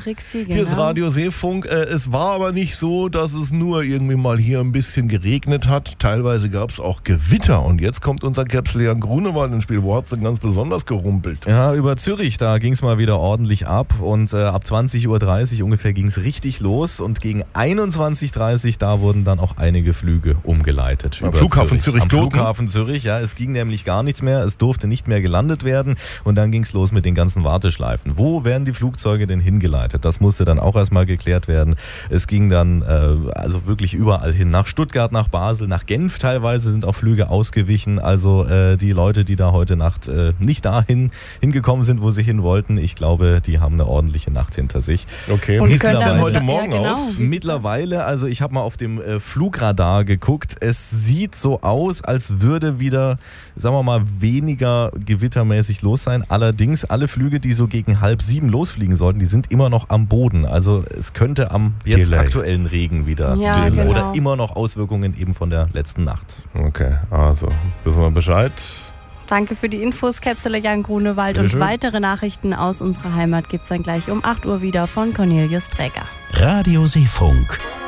Trixi, Hier ist Radio Seefunk. Es war aber nicht so, dass es nur irgendwie mal hier ein bisschen geregnet hat. Teilweise gab es auch Gewitter. Und jetzt kommt unser Caps Leon Grunewald ins Spiel. Wo hat es denn ganz besonders gerumpelt? Ja, über Zürich, da ging es mal wieder ordentlich ab. Und ab 20.30 Uhr ungefähr ging es richtig los. Und gegen 21.30 Uhr, da wurden dann auch einige Flüge umgeleitet. Am Flughafen Zürich. Am Flughafen Zürich, ja. Es ging nämlich gar nichts mehr. Es durfte nicht mehr gelandet werden. Und dann ging es los mit den ganzen Warteschleifen. Wo werden die Flugzeuge denn hingeleitet? Das musste dann auch erstmal geklärt werden. Es ging dann also wirklich überall hin. Nach Stuttgart, nach Basel, nach Genf teilweise sind auch Flüge ausgewichen. Also die Leute, die da heute Nacht nicht dahin hingekommen sind, wo sie hin wollten, ich glaube, die haben eine ordentliche Nacht hinter sich. Okay, und wie sieht es denn heute Morgen aus? Mittlerweile, also ich habe mal auf dem Flugradar geguckt, es sieht so aus, als würde wieder, sagen wir mal, weniger gewittermäßig los sein. Allerdings, alle Flüge, die so gegen 6:30 losfliegen sollten, die sind immer noch am Boden. Also es könnte am jetzt aktuellen Regen wieder oder immer noch Auswirkungen eben von der letzten Nacht. Okay, also wissen wir Bescheid. Danke für die Infos, Capsule Jan Grunewald. Und weitere Nachrichten aus unserer Heimat gibt es dann gleich um 8 Uhr wieder von Cornelius Träger. Radio Seefunk.